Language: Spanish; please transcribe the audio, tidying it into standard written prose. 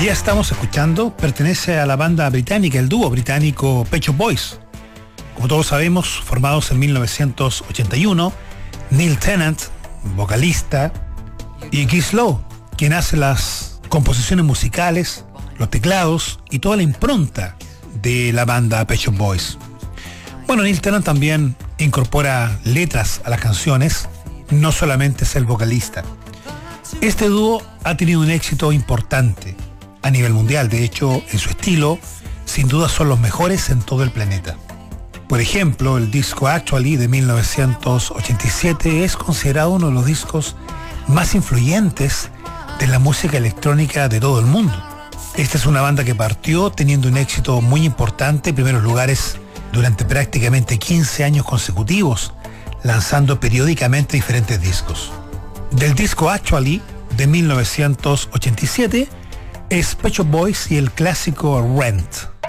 que ya estamos escuchando pertenece a la banda británica, el dúo británico Pet Shop Boys. Como todos sabemos, formados en 1981, Neil Tennant, vocalista, y Keith Lowe, quien hace las composiciones musicales, los teclados y toda la impronta de la banda Pet Shop Boys. Bueno, Neil Tennant también incorpora letras a las canciones, no solamente es el vocalista. Este dúo ha tenido un éxito importante a nivel mundial. De hecho, en su estilo, sin duda son los mejores en todo el planeta. Por ejemplo, el disco Actually de 1987 es considerado uno de los discos más influyentes de la música electrónica de todo el mundo. Esta es una banda que partió teniendo un éxito muy importante, primeros lugares durante prácticamente 15 años consecutivos, lanzando periódicamente diferentes discos. Del disco Actually de 1987 es Pet Shop Boys y el clásico Rent.